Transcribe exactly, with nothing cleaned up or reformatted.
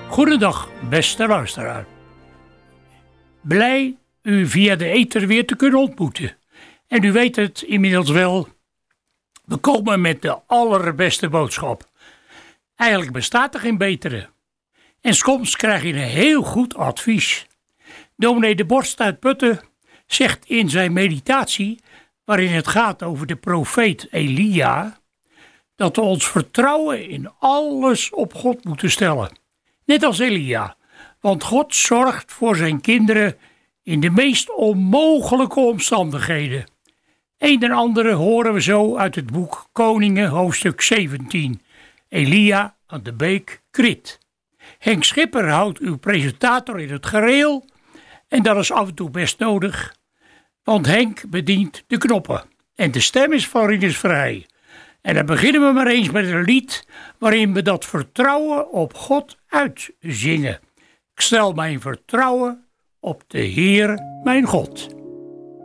Goedendag, beste luisteraar. Blij u via de ether weer te kunnen ontmoeten. En u weet het inmiddels wel, we komen met de allerbeste boodschap. Eigenlijk bestaat er geen betere. En soms krijg je een heel goed advies. Dominee de Borst uit Putten zegt in zijn meditatie, waarin het gaat over de profeet Elia, dat we ons vertrouwen in alles op God moeten stellen. Net als Elia, want God zorgt voor zijn kinderen in de meest onmogelijke omstandigheden. Een en andere horen we zo uit het boek Koningen hoofdstuk zeventien. Elia aan de beek Krit. Henk Schipper houdt uw presentator in het gareel en dat is af en toe best nodig, want Henk bedient de knoppen en de stem is van Rinus Vrij. En dan beginnen we maar eens met een lied waarin we dat vertrouwen op God uitzingen. Ik stel mijn vertrouwen op de Heer mijn God.